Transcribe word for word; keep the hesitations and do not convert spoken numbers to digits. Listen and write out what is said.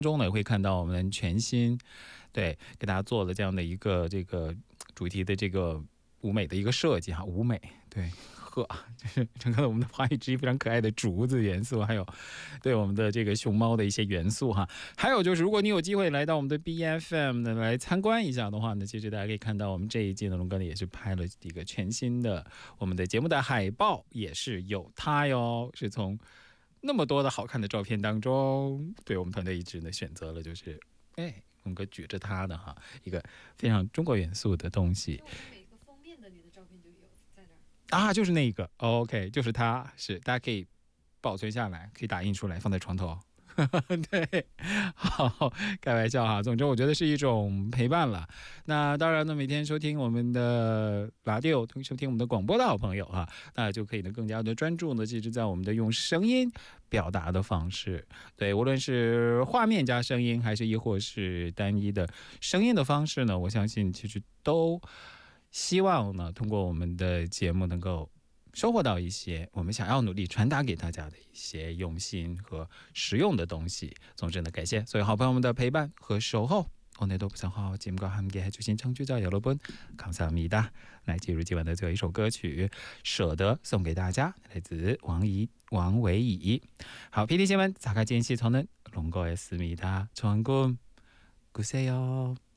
中呢会看到我们全新对给大家做了这样的一个这个主题的这个舞美的一个设计哈，舞美对。呵，就是整个我们的华语之一非常可爱的竹子元素，还有对我们的这个熊猫的一些元素哈。还有就是，如果你有机会来到我们的 B F M 呢来参观一下的话呢，其实大家可以看到我们这一季呢，龙哥呢也是拍了一个全新的我们的节目的海报，也是有它哟，是从那么多的好看的照片当中，对我们团队一直呢选择了就是哎龙哥举着它的哈一个非常中国元素的东西。 每个封面的你的照片就有在这儿啊，就是那个 OK， 就是它，是大家可以保存下来，可以打印出来放在床头。对，好，开玩笑哈。总之，我觉得是一种陪伴了。那当然呢，每天收听我们的 radio， 收听我们的广播的好朋友哈，那就可以呢更加的专注呢，其实在我们的用声音表达的方式。对，无论是画面加声音，还是亦或是单一的声音的方式呢，我相信其实都希望呢，通过我们的节目能够收获到一些我们想要努力传达给大家的一些用心和实用的东西。总之呢，感谢所有好朋友们的陪伴和守候。오늘도 부산화짐과 함께 해주신 청취자 여러분 감사합니다. 来进入今晚的最后一首歌曲《舍得》送给大家，来自王怡王维怡。好，피디新闻，打开间隙저는 롱거였습니다. 좋은 꿈 꾸세요.